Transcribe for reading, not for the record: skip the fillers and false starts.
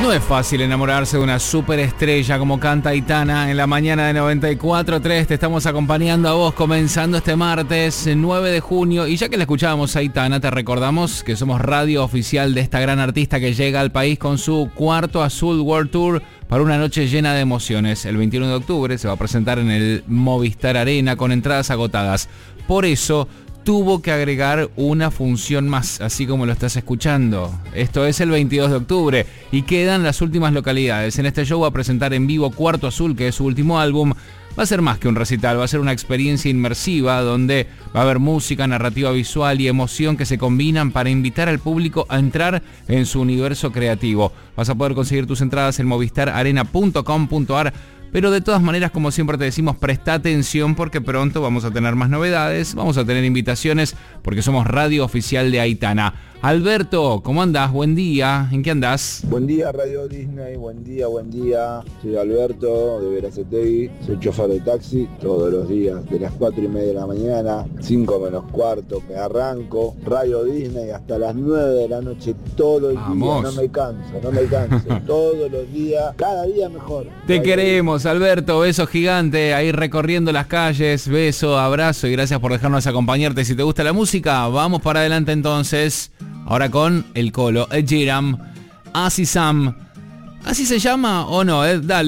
No es fácil enamorarse de una superestrella como canta Aitana en la mañana de 94.3. Te estamos acompañando a vos comenzando este martes 9 de junio. Y ya que la escuchábamos a Aitana, te recordamos que somos radio oficial de esta gran artista que llega al país con su cuarto Azul World Tour para una noche llena de emociones. El 21 de octubre se va a presentar en el Movistar Arena con entradas agotadas. Por eso tuvo que agregar una función más, así como lo estás escuchando. Esto es el 22 de octubre y quedan las últimas localidades. En este show va a presentar en vivo Cuarto Azul, que es su último álbum. Va a ser más que un recital, va a ser una experiencia inmersiva donde va a haber música, narrativa visual y emoción que se combinan para invitar al público a entrar en su universo creativo. Vas a poder conseguir tus entradas en movistararena.com.ar. Pero de todas maneras, como siempre te decimos, presta atención porque pronto vamos a tener más novedades, vamos a tener invitaciones porque somos radio oficial de Aitana. Alberto, ¿cómo andás? Buen día, ¿en qué andás? Buen día Radio Disney, buen día. Soy Alberto de Verazategui, soy chofer de taxi todos los días de las 4:30 de la mañana, 5 menos cuarto, me arranco, Radio Disney hasta las 9 de la noche todo el día, no me canso, todos los días, cada día mejor. Te queremos, Alberto, beso gigante, ahí recorriendo las calles, beso, abrazo y gracias por dejarnos acompañarte. Si te gusta la música, vamos para adelante entonces. Ahora con el Colo, Ed Sheeran, Así Sam. ¿Así se llama o no? Dale.